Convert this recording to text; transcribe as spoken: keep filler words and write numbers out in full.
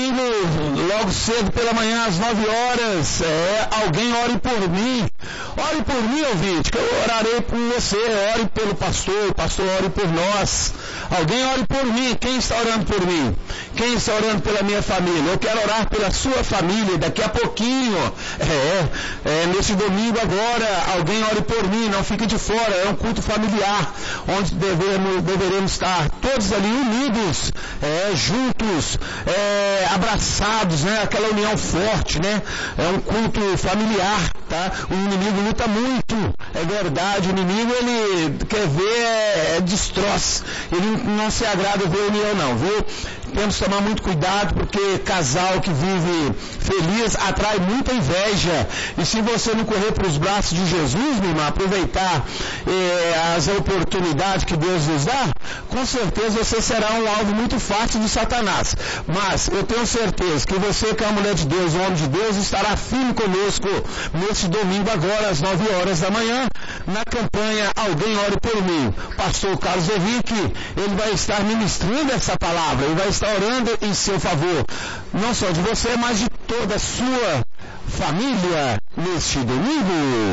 domingo, logo cedo pela manhã, às nove horas, é, alguém ore por mim. Ore por mim, ouvinte, que eu orarei por você. Ore pelo pastor, o pastor ore por nós. Alguém ore por mim. Quem está orando por mim? Quem está orando pela minha família? Eu quero orar pela sua família daqui a pouquinho. É, é, nesse domingo agora, alguém ore por mim, não fique de fora. É um culto familiar, onde devemos, deveremos estar todos ali unidos, é, juntos, é, abraçados, né? Aquela união forte, né? É um culto familiar, tá? O inimigo luta muito, é verdade. O inimigo, ele quer ver, é, é destroço. Ele não se agrada ver união, não, viu? Temos que tomar muito cuidado, porque casal que vive feliz atrai muita inveja. E se você não correr para os braços de Jesus, meu irmão, aproveitar eh, as oportunidades que Deus nos dá, com certeza você será um alvo muito fácil de Satanás. Mas eu tenho certeza que você, que é a mulher de Deus, o homem de Deus, estará firme conosco nesse domingo agora, às nove horas da manhã, na campanha Alguém Ore por Mim. Pastor Carlos Henrique, ele vai estar ministrando essa palavra, ele vai estar orando em seu favor, não só de você, mas de toda a sua família neste domingo.